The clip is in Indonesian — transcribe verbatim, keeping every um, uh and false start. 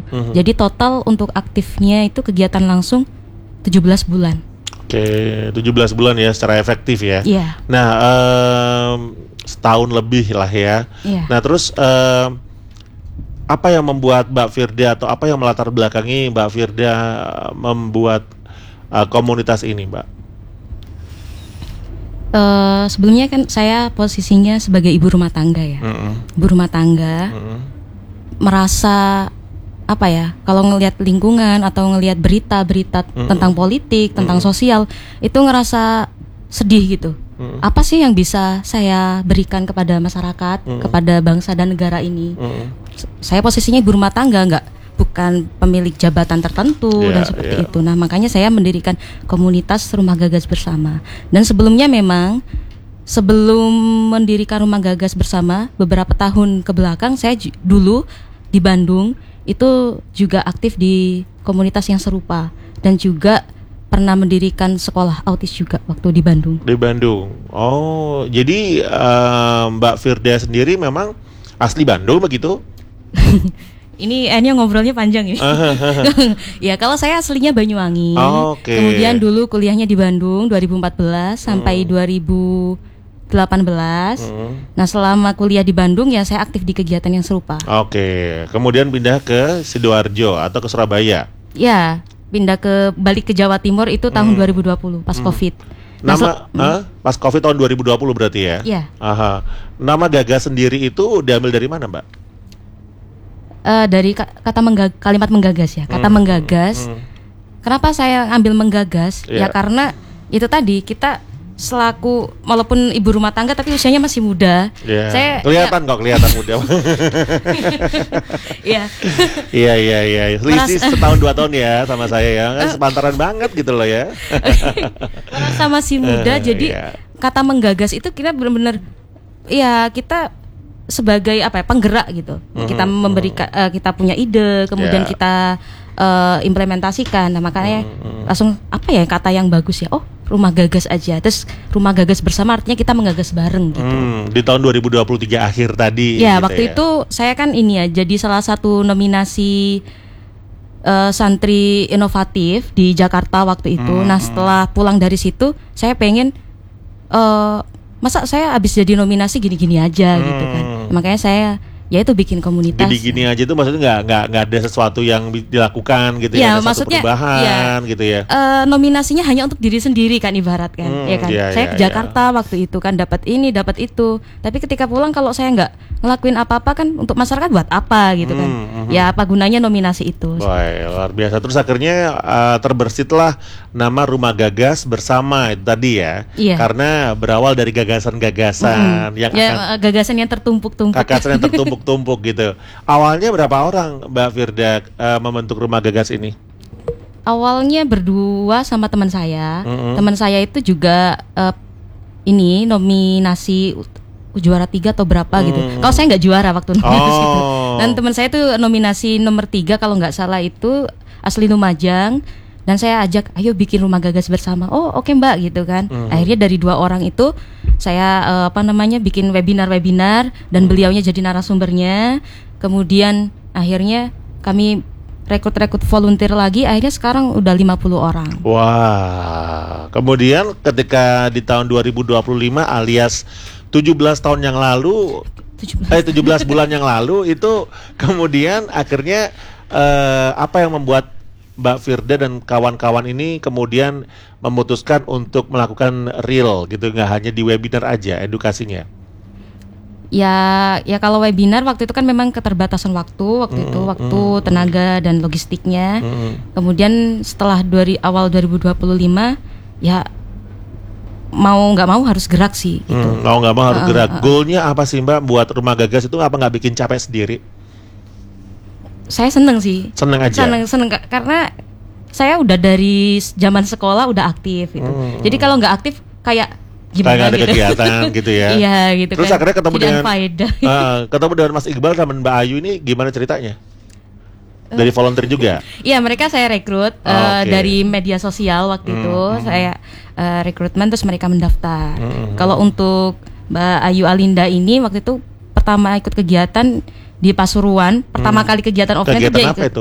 Mm-hmm. Jadi total untuk aktifnya itu kegiatan langsung tujuh belas bulan. Oke, tujuh belas bulan ya secara efektif ya. Iya. Nah, um, setahun lebih lah ya. Iya. Nah, terus um, apa yang membuat Mbak Firda atau apa yang melatar belakangi Mbak Firda membuat uh, komunitas ini, Mbak? Uh, sebelumnya kan saya posisinya sebagai ibu rumah tangga ya. Mm-hmm. Ibu rumah tangga Mm-hmm. merasa apa ya, kalau ngelihat lingkungan atau ngelihat berita-berita Mm-hmm. tentang politik, tentang Mm-hmm. sosial, itu ngerasa sedih gitu. Mm-hmm. Apa sih yang bisa saya berikan kepada masyarakat, Mm-hmm. kepada bangsa dan negara ini? Mm-hmm. Saya posisinya ibu rumah tangga, nggak bukan pemilik jabatan tertentu Yeah, dan seperti yeah. itu. Nah, makanya saya mendirikan komunitas Rumah Gagas Bersama. Dan sebelumnya memang sebelum mendirikan Rumah Gagas Bersama, beberapa tahun ke belakang saya ju- dulu di Bandung itu juga aktif di komunitas yang serupa dan juga pernah mendirikan sekolah autis juga waktu di Bandung. Di Bandung. Oh, jadi uh, Mbak Firda sendiri memang asli Bandung begitu? Ini Enya ngobrolnya panjang ini. Ya, kalau saya aslinya Banyuwangi. Oh, oke. Kemudian dulu kuliahnya di Bandung dua ribu empat belas sampai Hmm. dua ribu delapan belas. Hmm. Nah, selama kuliah di Bandung ya saya aktif di kegiatan yang serupa. Oke, kemudian pindah ke Sidoarjo atau ke Surabaya. Ya, pindah ke balik ke Jawa Timur itu tahun Hmm. dua ribu dua puluh pas Hmm. Covid. Nah, Nama sel- eh, pas Covid tahun dua ribu dua puluh berarti ya? Iya. Aha. Nama Gagas sendiri itu diambil dari mana, Mbak? Eh, dari ka- kata mengga- kalimat menggagas ya, kata Hmm. menggagas. Hmm. Kenapa saya ambil menggagas? Iya. Ya karena itu tadi kita selaku walaupun ibu rumah tangga tapi usianya masih muda. Ya. Saya Kelihatan kok, kelihatan muda. ya, Iya, iya, iya. Selisih Merasa- setahun dua tahun ya sama saya ya. Kan sepantaran banget gitu loh ya. merasa masih muda. Eh, Jadi iya. kata menggagas itu kita benar-benar ya kita sebagai apa ya, penggerak gitu. Mhm, Kita memberikan eh, kita punya ide, kemudian Ya. kita eh, implementasikan. Nah, makanya Mhm. langsung apa ya kata yang bagus ya. Oh, Rumah Gagas aja. Terus Rumah Gagas Bersama artinya kita menggagas bareng gitu. Hmm, di tahun dua ribu dua puluh tiga akhir tadi. Ya, gitu waktu ya. itu saya kan ini ya jadi salah satu nominasi eh, santri inovatif di Jakarta waktu itu. Hmm, Nah, hmm. setelah pulang dari situ saya pengen eh masa saya habis jadi nominasi gini-gini aja gitu kan. Hmm. Makanya saya ya itu bikin komunitas. Gini-gini aja tuh maksudnya nggak nggak nggak ada sesuatu yang bi- dilakukan gitu Ya, ya, ada maksudnya, satu perubahan gitu ya. Eh, nominasinya hanya untuk diri sendiri kan ibarat kan, Hmm, ya kan. iya, Saya iya, ke Jakarta waktu itu kan dapat ini, dapat itu. Tapi ketika pulang kalau saya nggak ngelakuin apa-apa kan untuk masyarakat buat apa gitu kan. Hmm, mhm. Ya apa gunanya nominasi itu? Wah, luar biasa. Terus akhirnya uh, terbersitlah nama Rumah Gagas Bersama itu tadi ya. Iya. Karena berawal dari gagasan-gagasan Mm-mm. yang ya, akan eh, gagasan yang tertumpuk-tumpuk. gagasan yang tertumpuk-tumpuk gitu. Awalnya berapa orang Mbak Firda uh, membentuk Rumah Gagas ini? Awalnya berdua sama teman saya. Mm-mm. Teman saya itu juga eh, ini nominasi u- juara tiga atau berapa gitu. Hmm. Kalau saya nggak juara waktu nominasi itu. Oh. Dan teman saya itu nominasi nomor tiga kalau nggak salah itu asli Lumajang. Dan saya ajak, ayo bikin Rumah Gagas Bersama. Oh oke mbak gitu kan. Hmm. Akhirnya dari dua orang itu saya eh, apa namanya bikin webinar-webinar dan beliaunya jadi narasumbernya. Kemudian akhirnya kami rekrut-rekrut volunteer lagi. Akhirnya sekarang udah lima puluh orang. Wah, kemudian ketika di tahun dua ribu dua puluh lima alias tujuh belas tahun yang lalu, tujuh belas. eh tujuh belas bulan yang lalu itu kemudian akhirnya eh, apa yang membuat Mbak Firda dan kawan-kawan ini kemudian memutuskan untuk melakukan real gitu, nggak hanya di webinar aja edukasinya. Ya, ya kalau webinar waktu itu kan memang keterbatasan waktu, waktu itu Mm, waktu, mm. tenaga dan logistiknya. Mm. Kemudian setelah dua, awal dua ribu dua puluh lima, ya mau nggak mau harus gerak sih. Gitu. Hmm, mau nggak mau harus Uh, gerak. uh, uh. Goalnya apa sih Mbak buat Rumah Gagas itu, apa nggak bikin capek sendiri? Saya seneng sih, Seneng aja. seneng seneng ka- karena saya udah dari s- zaman sekolah udah aktif gitu. Hmm. Jadi kalau nggak aktif kayak Kayak gimana nggak ada gitu. kegiatan gitu ya. Iya gitu. Terus kan. akhirnya ketemu Tidak dengan faedah. Ah, ketemu dengan Mas Iqbal sama Mbak Ayu ini gimana ceritanya? Dari volunteer juga? Iya, mereka saya rekrut Oh, eh, oke. dari media sosial waktu Hmm, itu. hmm. Saya eh, rekrutmen terus mereka mendaftar. Hmm. Kalau untuk Mbak Ayu Alinda ini waktu itu pertama ikut kegiatan di Pasuruan, pertama Hmm. kali kegiatan offline itu Kegiatan dia apa ikut itu?